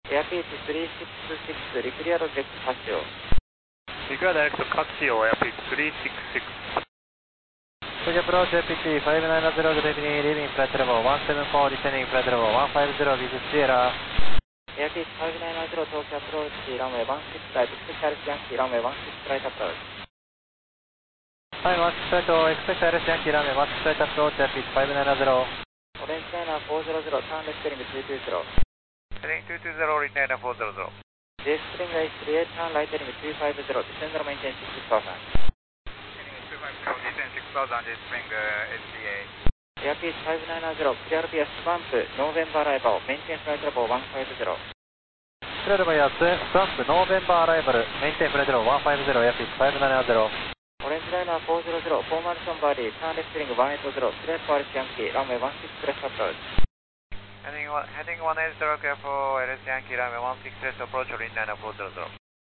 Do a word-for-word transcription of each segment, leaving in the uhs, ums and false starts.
エアピーチさんろくろく、リクリアドジェット発祥。 リクリアドエレクト活用、エアピーチさんろくろく。 Bridge approach A P T five nine zero, good evening, leaving flight level one seven four, descending flight level one five zero with Sierra. エアピーチごきゅうゼロ、東京アプローチ、ランウェイじゅうろくライト、スペシャルスヤンキー、ランウェイじゅうろくライトアプローチ。 はい、one six flight to Express Air Yankee runway one six flight approach A P T five nine zero. オレンジライナーよんひゃく、ターンレステリングにひゃくにじゅう。 Heading two two zero, return four hundred. J スプリング エイチスリー、ターンライテリングにひゃくごじゅう、ディセンドロメインテンシックスターさん。 Heading two five zero, descend six thousand, J spring uh, H C A. エアピーチごきゅうゼロ、クリアルビアスバンプ、ノーベンバーライバー、メンテンフライトレボーひゃくごじゅう。 Clear by Stamp November arrival, maintain flight level one five zero, A P T five nine zero. オレンジライナーよんひゃく、フォーマルソンバーディー、ターンレステリングいちはちゼロ、スレッパーレスヤンキー、ランウェイじゅうろくプレスアプローチ。 Heading one, heading one eight zero, careful, L S Yankee runway one six left approach, return four hundred.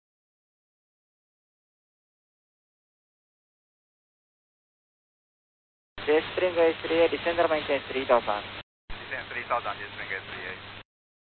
J スプリング エイチスリー、ディセンドロメインテンシックスさん。 Descend three thousand, J spring H C A.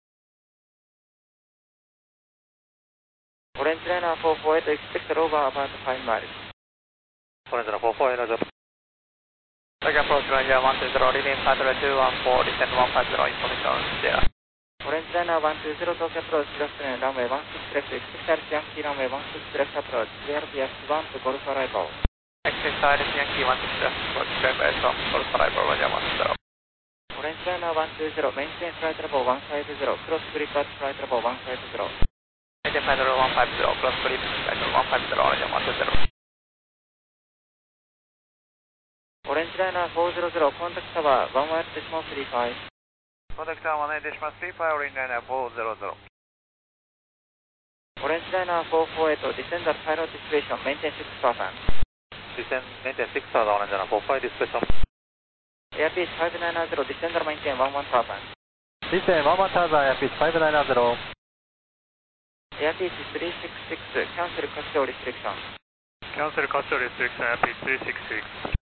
オレンジライナーよんひゃくよんじゅうはち、expect over about five miles。 オレンジライナーよんひゃくよんじゅうはち。Second approach Ranger one two zero, leaving flight level two one four, descend one five zero, information Sierra. オレンジライナーいちにゼロ、東京アプローチ、ラストレーン、ランウェイじゅうろくレフト、エクセプタルスヤンキー、ランウェイじゅうろくレフトアプローチ、クリアルビアスバンプ、ゴルフアライバー。 Exit L S Yankee one six left approach, clear by Stamp, Golf arrival, Roger one zero. オレンジライナーいちにゼロ、メインテンフライトレボーひゃくごじゅう、クロスグリップアットフライトレボーひゃくごじゅう。 Maintain flight level one five zero, cross grip, flight level one five zero, Roger one two zero. オレンジライナーよんひゃく、コンタクトタワー、ワンワイルデシモンさんじゅうご。 Contact one eight decimal three five, return four hundred. オレンジライナーよんひゃくよんじゅうはち、ディセンダルパイロットシチュエーション、メインテンシックスパーセント。 Descend, maintain six thousand, orange and four five displacement. エアピーチごきゅうゼロ、ディセンダルメインテンじゅういちパーセント。 Descend one one thousand, Air Pitch five nine zero. エアピーチさんろくろく、キャンセル滑走リストリクション。 Cancel cultural restriction, Air Pitch three six six.